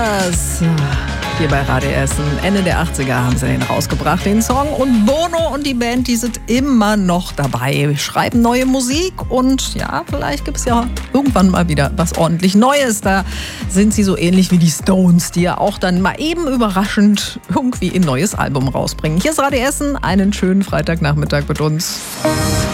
Hier bei Radio Essen. Ende der 80er haben sie den rausgebracht, den Song. Und Bono und die Band, die sind immer noch dabei. Schreiben neue Musik und ja, vielleicht gibt es ja irgendwann mal wieder was ordentlich Neues. Da sind sie so ähnlich wie die Stones, die ja auch dann mal eben überraschend irgendwie ein neues Album rausbringen. Hier ist Radio Essen. Einen schönen Freitagnachmittag mit uns.